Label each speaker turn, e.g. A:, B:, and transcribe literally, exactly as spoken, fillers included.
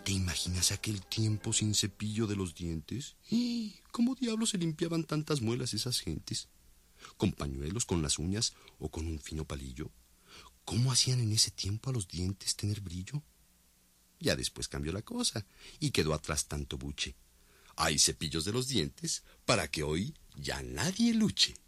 A: ¿Te imaginas aquel tiempo sin cepillo de los dientes? ¿Cómo diablos se limpiaban tantas muelas esas gentes? ¿Con pañuelos, con las uñas o con un fino palillo? ¿Cómo hacían en ese tiempo a los dientes tener brillo? Ya después cambió la cosa y quedó atrás tanto buche. Hay cepillos de los dientes para que hoy ya nadie luche.